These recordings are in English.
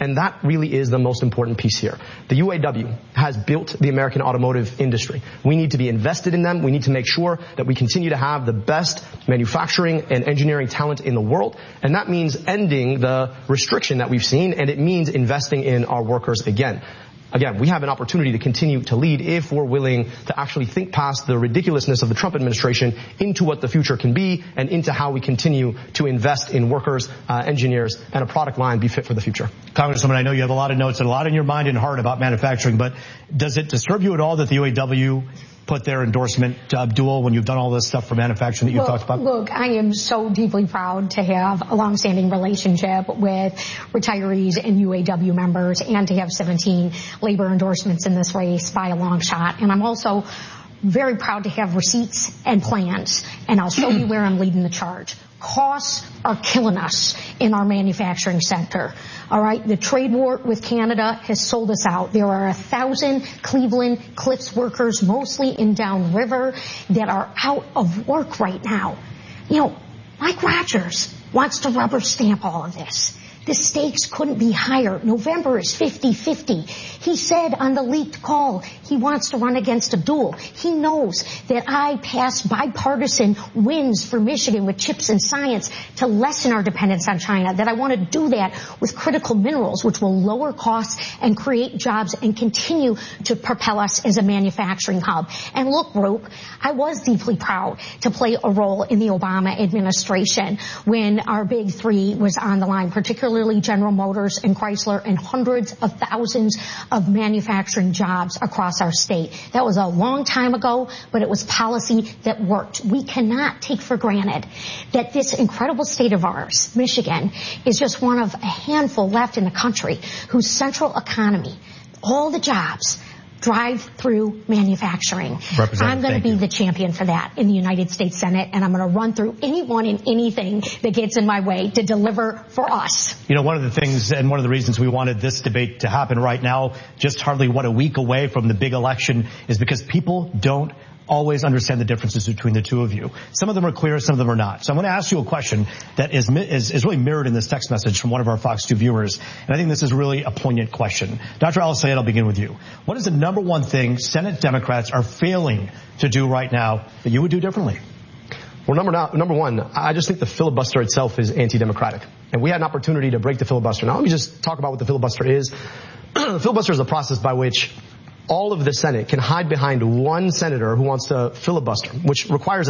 And that really is the most important piece here. The UAW has built the American automotive industry. We need to be invested in them. We need to make sure that we continue to have the best manufacturing and engineering talent in the world. And that means ending the restriction that we've seen, and it means investing in our workers again. Again, we have an opportunity to continue to lead if we're willing to actually think past the ridiculousness of the Trump administration into what the future can be and into how we continue to invest in workers, engineers, and a product line be fit for the future. Congresswoman, I know you have a lot of notes and a lot in your mind and heart about manufacturing, but does it disturb you at all that the UAW put their endorsement to Abdul when you've done all this stuff for manufacturing that you've talked about? Look, I am so deeply proud to have a longstanding relationship with retirees and UAW members and to have 17 labor endorsements in this race by a long shot. And I'm also very proud to have receipts and plans, and I'll show you where I'm leading the charge. Costs are killing us in our manufacturing sector. All right, the trade war with Canada has sold us out. There are 1,000 Cleveland Cliffs workers, mostly in Downriver, that are out of work right now. You know, Mike Rogers wants to rubber stamp all of this. The stakes couldn't be higher. November is 50-50. He said on the leaked call he wants to run against Abdul. He knows that I passed bipartisan wins for Michigan with CHIPS and science to lessen our dependence on China, that I want to do that with critical minerals, which will lower costs and create jobs and continue to propel us as a manufacturing hub. And look, Roop, I was deeply proud to play a role in the Obama administration when our big three was on the line, particularly General Motors and Chrysler, and hundreds of thousands of manufacturing jobs across our state. That was a long time ago, but it was policy that worked. We cannot take for granted that this incredible state of ours, Michigan, is just one of a handful left in the country whose central economy, all the jobs, drive through manufacturing. I'm going to be the champion for that in the United States Senate, and I'm going to run through anyone and anything that gets in my way to deliver for us. You know, one of the things and one of the reasons we wanted this debate to happen right now, just hardly a week away from the big election, is because people don't always understand the differences between the two of you. Some of them are clear, some of them are not. So I'm going to ask you a question that is really mirrored in this text message from one of our Fox 2 viewers, and I think this is really a poignant question. Dr. Al-Sayed, I'll begin with you. What is the number one thing Senate Democrats are failing to do right now that you would do differently? Well, number one, I just think the filibuster itself is anti-democratic, and we had an opportunity to break the filibuster. Now, let me just talk about what the filibuster is. The filibuster is a process by which all of the Senate can hide behind one senator who wants to filibuster, which requires a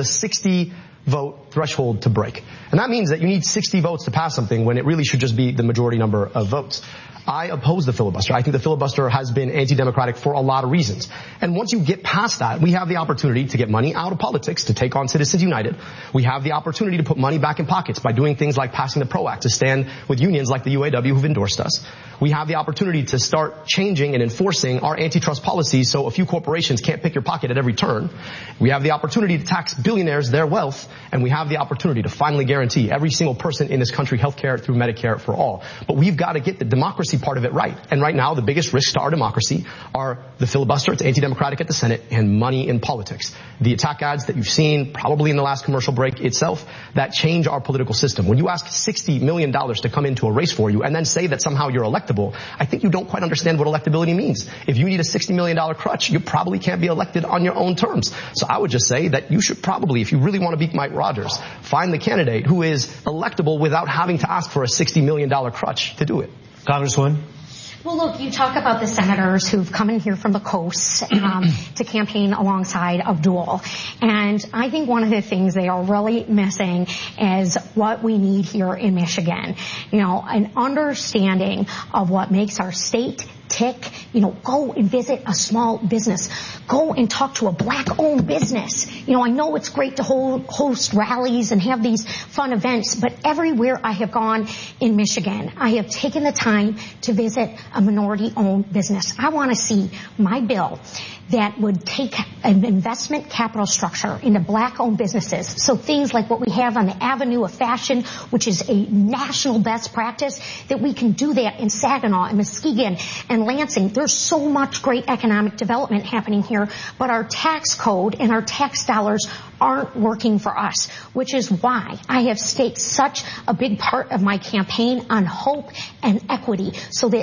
60-vote threshold to break. And that means that you need 60 votes to pass something when it really should just be the majority number of votes. I oppose the filibuster. I think the filibuster has been anti-democratic for a lot of reasons. And once you get past that, we have the opportunity to get money out of politics to take on Citizens United. We have the opportunity to put money back in pockets by doing things like passing the PRO Act to stand with unions like the UAW who've endorsed us. We have the opportunity to start changing and enforcing our antitrust policies so a few corporations can't pick your pocket at every turn. We have the opportunity to tax billionaires their wealth, and we have the opportunity to finally guarantee every single person in this country health care through Medicare for all. But we've got to get the democracy part of it right. And right now, the biggest risks to our democracy are the filibuster, it's anti-democratic at the Senate, and money in politics. The attack ads that you've seen, probably in the last commercial break itself, that change our political system. When you ask $60 million to come into a race for you and then say that somehow you're electable, I think you don't quite understand what electability means. If you need a $60 million crutch, you probably can't be elected on your own terms. So I would just say that you should probably, if you really want to beat Mike Rogers, find the candidate who is electable without having to ask for a $60 million crutch to do it. Congresswoman? Well, look, you talk about the senators who've come in here from the coast to campaign alongside Abdul. And I think one of the things they are really missing is what we need here in Michigan. You know, an understanding of what makes our state tick. You know, go and visit a small business. Go and talk to a black-owned business. You know, I know it's great to host rallies and have these fun events, but everywhere I have gone in Michigan, I have taken the time to visit a minority-owned business. I want to see my bill that would take an investment capital structure into black-owned businesses. So things like what we have on the Avenue of Fashion, which is a national best practice, that we can do that in Saginaw and Muskegon and Lansing. There's so much great economic development happening here, but our tax code and our tax dollars aren't working for us, which is why I have staked such a big part of my campaign on hope and equity so that